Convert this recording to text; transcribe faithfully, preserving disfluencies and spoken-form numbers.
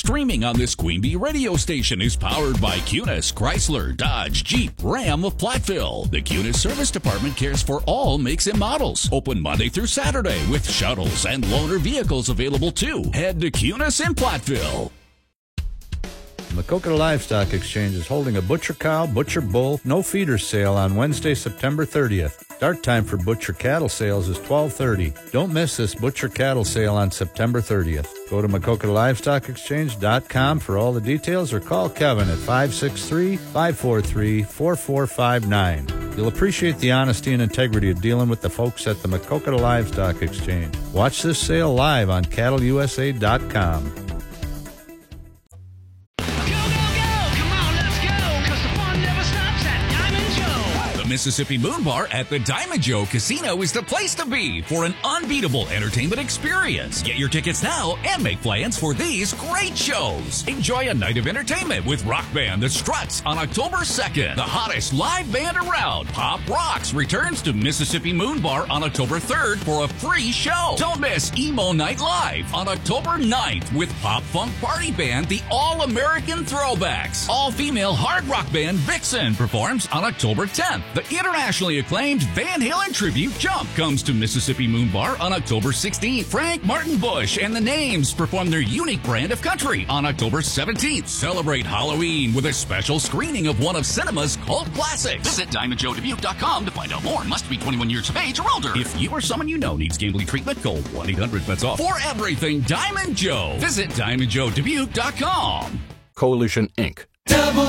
Streaming on this Queen Bee radio station is powered by Cunis, Chrysler, Dodge, Jeep, Ram of Platteville. The Cunis Service Department cares for all makes and models. Open Monday through Saturday with shuttles and loaner vehicles available too. Head to Cunis in Platteville. Maquoketa Livestock Exchange is holding a Butcher Cow, Butcher Bull, no feeder sale on Wednesday, September thirtieth. Start time for Butcher Cattle sales is twelve thirty. Don't miss this Butcher Cattle sale on September thirtieth. Go to Maquoketa Livestock Exchange dot com for all the details or call Kevin at five six three, five four three, four four five nine. You'll appreciate the honesty and integrity of dealing with the folks at the Maquoketa Livestock Exchange. Watch this sale live on cattle U S A dot com. Mississippi Moon Bar at the Diamond Joe Casino is the place to be for an unbeatable entertainment experience. Get your tickets now and make plans for these great shows. Enjoy a night of entertainment with rock band The Struts on October second. The hottest live band around, Pop Rocks, returns to Mississippi Moon Bar on October third for a free show. Don't miss Emo Night Live on October ninth with Pop Funk Party Band, the All-American Throwbacks. All-female hard rock band Vixen performs on October tenth. The internationally acclaimed Van Halen tribute Jump comes to Mississippi Moon Bar on October sixteenth. Frank Martin Bush and the Names perform their unique brand of country on October seventeenth. Celebrate Halloween with a special screening of one of cinema's cult classics. Visit Diamond Joe Dubuque dot com to find out more. Must be twenty-one years of age or older. If you or someone you know needs gambling treatment, call one eight hundred bets off. For everything Diamond Joe, visit Diamond Joe Dubuque dot com. Coalition Incorporated. Double